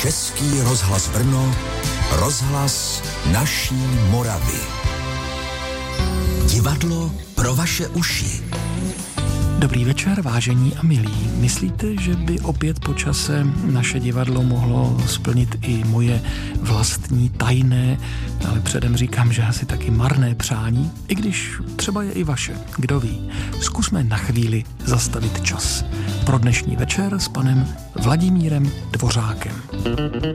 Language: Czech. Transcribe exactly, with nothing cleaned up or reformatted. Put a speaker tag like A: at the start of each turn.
A: Český rozhlas Brno, rozhlas naší Moravy. Divadlo pro vaše uši.
B: Dobrý večer, vážení a milí. Myslíte, že by opět po čase naše divadlo mohlo splnit i moje vlastní tajné, ale předem říkám, že asi taky marné přání, i když třeba je i vaše, kdo ví. Zkusme na chvíli zastavit čas. Pro dnešní večer s panem Vladimírem Dvořákem.